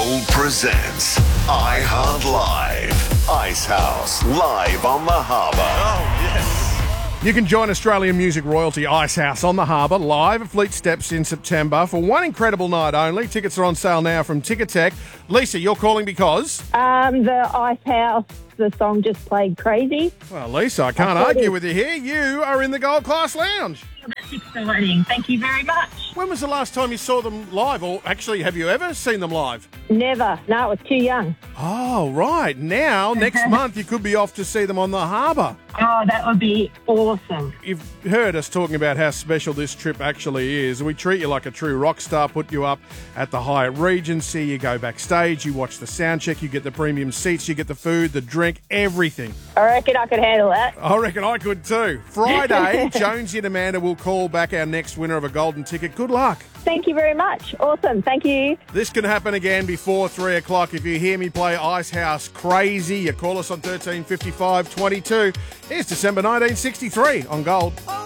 Gold presents iHeart Live. Icehouse live on the harbour. Oh, yes. You can join Australian music royalty Icehouse on the harbour live at Fleet Steps in September for one incredible night only. Tickets are on sale now from Ticketek. Lisa, you're calling because? The Icehouse, the song just played Crazy. Well, Lisa, I can't argue with you here. You are in the Gold Class Lounge. That's exciting. Thank you very much. When was the last time you saw them live? Or actually, have you ever seen them live? Never. No, it was too young. Oh, right. Now, next month, you could be off to see them on the harbour. Oh, that would be awesome. You've heard us talking about how special this trip actually is. We treat you like a true rock star, put you up at the Hyatt Regency, you go backstage, you watch the sound check, you get the premium seats, you get the food, the drink, everything. I reckon I could handle that. I reckon I could too. Friday, Jonesy and Amanda will call back our next winner of a golden ticket. Good luck. Thank you very much. Awesome. Thank you. This can happen again before 3 o'clock. If you hear me play Icehouse Crazy, you call us on 1355 22. Here's December 1963 on Gold.